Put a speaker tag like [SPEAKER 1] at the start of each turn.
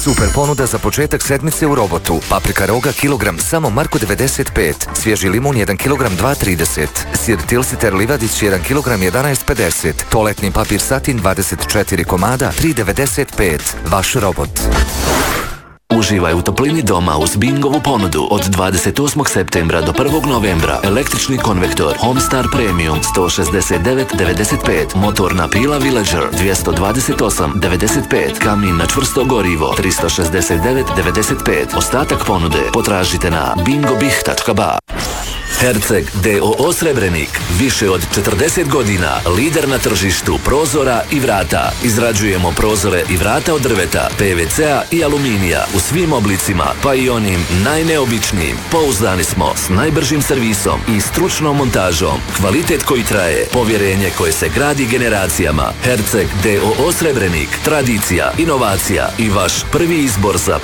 [SPEAKER 1] Super ponuda za početak sedmice u Robotu. Paprika roga kilogram samo Marko 95. Svježi limun 1 kilogram 2,30. Sir Tilsiter Livadić 1 kilogram 11,50. Toaletni papir Satin 24 komada 3,95. Vaš Robot.
[SPEAKER 2] Uživaj u toplini doma uz Bingovu ponudu od 28. septembra do 1. novembra. Električni konvektor Homestar Premium 169,95. Motorna pila Villager 228,95. Kamin na čvrsto gorivo 369,95. Ostatak ponude potražite na bingobih.ba. Herceg d.o.o. Srebrenik. Više od 40 godina lider na tržištu prozora i vrata. Izrađujemo prozore i vrata od drveta, PVC-a i aluminija u svim oblicima, pa i onim najneobičnijim. Pouzdani smo s najbržim servisom i stručnom montažom. Kvalitet koji traje, povjerenje koje se gradi generacijama. Herceg d.o.o. Srebrenik. Tradicija, inovacija i vaš prvi izbor za